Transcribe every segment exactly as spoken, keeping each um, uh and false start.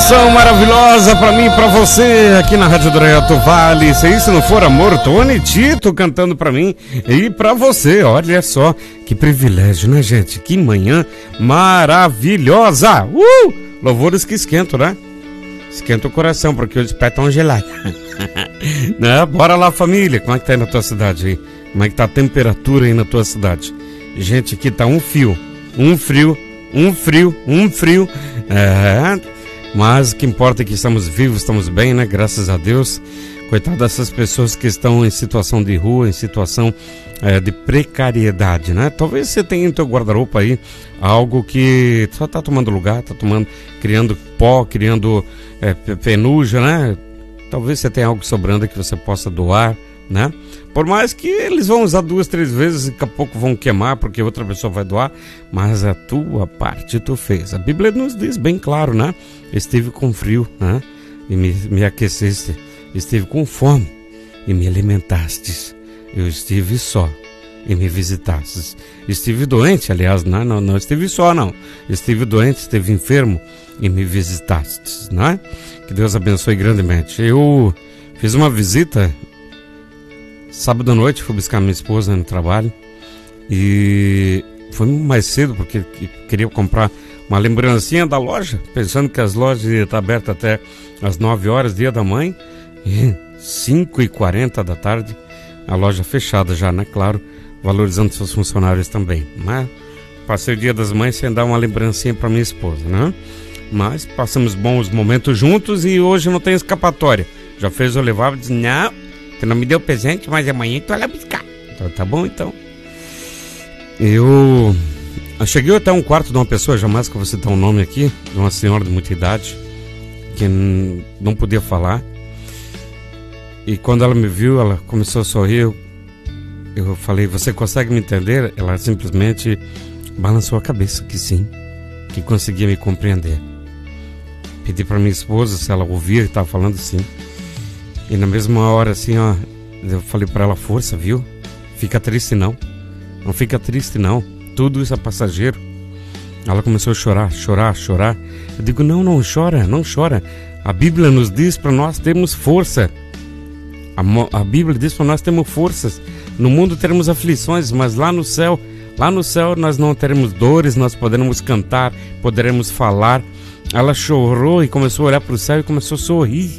canção maravilhosa pra mim e pra você aqui na Rádio do Alto Vale. Se isso não for amor, Tony Tito cantando pra mim e pra você. Olha só, que privilégio, né, gente? Que manhã maravilhosa. Uh! Louvores que esquentam, né? Esquenta o coração, porque os pés estão gelados. Né? Bora lá, família. Como é que tá aí na tua cidade aí? Como é que tá a temperatura aí na tua cidade? Gente, aqui tá um fio, um frio, um frio, um frio. É, mas o que importa é que estamos vivos, estamos bem, né? Graças a Deus. Coitado dessas pessoas que estão em situação de rua, em situação é, de precariedade, né? Talvez você tenha em teu guarda-roupa aí algo que só tá tomando lugar, tá tomando, criando pó, criando é, penugem, né? Talvez você tenha algo sobrando que você possa doar, né? Por mais que eles vão usar duas, três vezes e daqui a pouco vão queimar porque outra pessoa vai doar, mas a tua parte tu fez. A Bíblia nos diz bem claro, né? Estive com frio, né? E me, me aqueceste. Estive com fome e me alimentastes. Eu estive só e me visitastes. Estive doente, aliás, não, não, não estive só, não. Estive doente, estive enfermo e me visitastes, né? Que Deus abençoe grandemente. Eu fiz uma visita sábado à noite, fui buscar minha esposa no trabalho e foi mais cedo porque queria comprar uma lembrancinha da loja, pensando que as lojas iam estar abertas até as nove horas, dia da mãe, e cinco e quarenta da tarde, a loja fechada já, né? Claro, valorizando seus funcionários também, né? Passei o dia das mães sem dar uma lembrancinha para minha esposa, né? Mas passamos bons momentos juntos e hoje não tem escapatória. Já fez eu levar e disse, não, você não me deu presente, mas amanhã tu vai lá buscar. Então, tá bom, então. Eu... eu cheguei até um quarto de uma pessoa, jamais que eu vou citar um nome aqui, de uma senhora de muita idade, que n- não podia falar. E quando ela me viu, ela começou a sorrir. Eu, eu falei, você consegue me entender? Ela simplesmente balançou a cabeça, que sim, que conseguia me compreender. Pedi para minha esposa se ela ouvia e estava falando sim. E na mesma hora, assim, ó, eu falei para ela, força, viu? Fica triste não. Não fica triste não. Tudo isso é passageiro. Ela começou a chorar, chorar, chorar. Eu digo, não, não chora, não chora. A Bíblia nos diz para nós termos força. A, mo- a Bíblia diz para nós termos forças. No mundo teremos aflições, mas lá no céu, lá no céu nós não teremos dores, nós poderemos cantar, poderemos falar. Ela chorou e começou a olhar para o céu e começou a sorrir.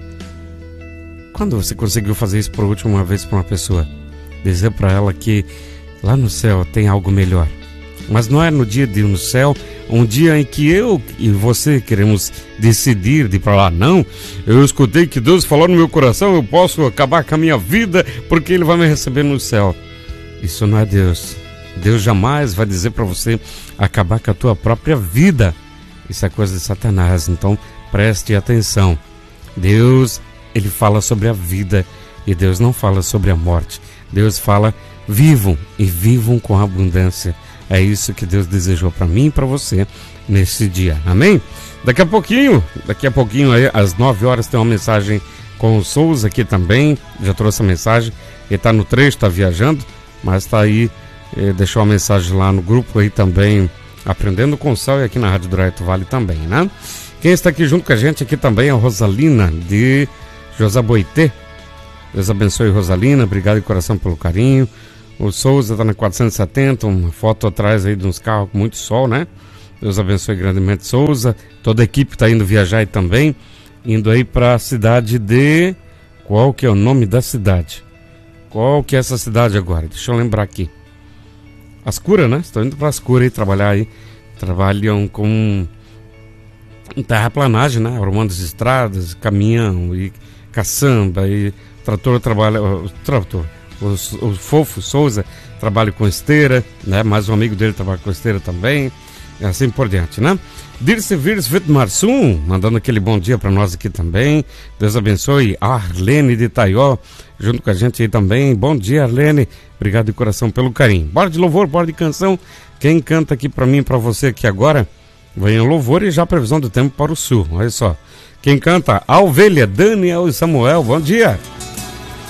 Quando você conseguiu fazer isso por última vez para uma pessoa? Dizer para ela que lá no céu tem algo melhor. Mas não é no dia de ir no céu, um dia em que eu e você queremos decidir de ir para lá. Não, eu escutei que Deus falou no meu coração, eu posso acabar com a minha vida porque Ele vai me receber no céu. Isso não é Deus. Deus jamais vai dizer para você acabar com a tua própria vida. Isso é coisa de Satanás, então preste atenção. Deus, Ele fala sobre a vida e Deus não fala sobre a morte. Deus fala, vivam e vivam com abundância. É isso que Deus desejou para mim e para você nesse dia, amém? Daqui a pouquinho, daqui a pouquinho aí, às nove horas tem uma mensagem com o Souza aqui também, já trouxe a mensagem, ele está no trecho, está viajando, mas está aí, eh, deixou a mensagem lá no grupo aí também, Aprendendo com o Céu, e aqui na Rádio do Alto Vale também, né? Quem está aqui junto com a gente aqui também é a Rosalina de José Boité. Deus abençoe, Rosalina, obrigado de coração pelo carinho. O Souza está na quatrocentos e setenta, uma foto atrás aí de uns carros com muito sol, né? Deus abençoe grandemente, Souza. Toda a equipe está indo viajar aí também, indo aí para a cidade de... Qual que é o nome da cidade? Qual que é essa cidade agora? Deixa eu lembrar aqui. Ascura, né? Estão indo para Ascura aí trabalhar aí. Trabalham com terraplanagem, né? Arrumando as estradas, caminhão e caçamba e trator trabalha... O trator... O, o Fofo Souza trabalha com esteira, né? Mais um amigo dele trabalha com esteira também, e assim por diante, né? Dirce Virs Vitmarsum, mandando aquele bom dia para nós aqui também. Deus abençoe. A Arlene de Itaió, junto com a gente aí também. Bom dia, Arlene. Obrigado de coração pelo carinho. Bora de louvor, bora de canção. Quem canta aqui para mim e para você aqui agora? Vem o louvor e já a previsão do tempo para o sul. Olha só. Quem canta? A Ovelha, Daniel e Samuel. Bom dia.